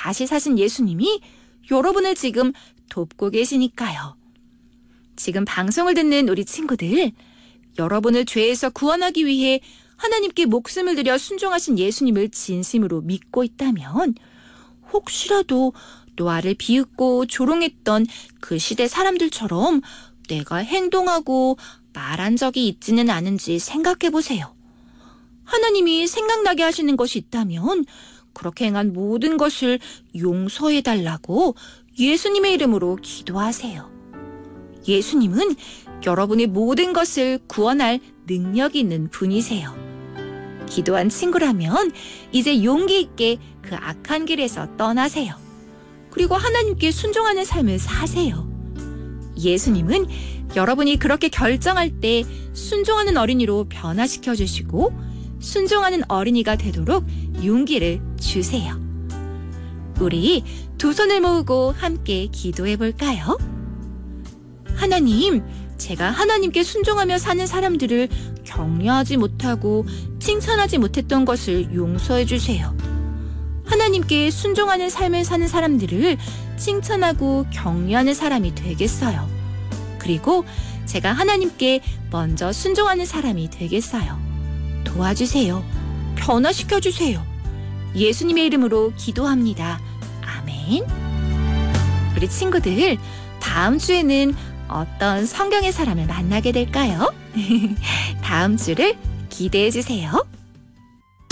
다시 사신 예수님이 여러분을 지금 돕고 계시니까요. 지금 방송을 듣는 우리 친구들, 여러분을 죄에서 구원하기 위해 하나님께 목숨을 들여 순종하신 예수님을 진심으로 믿고 있다면 혹시라도 노아를 비웃고 조롱했던 그 시대 사람들처럼 내가 행동하고 말한 적이 있지는 않은지 생각해 보세요. 하나님이 생각나게 하시는 것이 있다면 그렇게 행한 모든 것을 용서해 달라고 예수님의 이름으로 기도하세요. 예수님은 여러분의 모든 것을 구원할 능력이 있는 분이세요. 기도한 친구라면 이제 용기 있게 그 악한 길에서 떠나세요. 그리고 하나님께 순종하는 삶을 사세요. 예수님은 여러분이 그렇게 결정할 때 순종하는 어린이로 변화시켜 주시고 순종하는 어린이가 되도록 용기를 주세요. 우리 두 손을 모으고 함께 기도해 볼까요? 하나님, 제가 하나님께 순종하며 사는 사람들을 격려하지 못하고 칭찬하지 못했던 것을 용서해 주세요. 하나님께 순종하는 삶을 사는 사람들을 칭찬하고 격려하는 사람이 되겠어요. 그리고 제가 하나님께 먼저 순종하는 사람이 되겠어요. 도와주세요. 변화시켜 주세요. 예수님의 이름으로 기도합니다. 아멘. 우리 친구들, 다음 주에는 어떤 성경의 사람을 만나게 될까요? 다음 주를 기대해 주세요.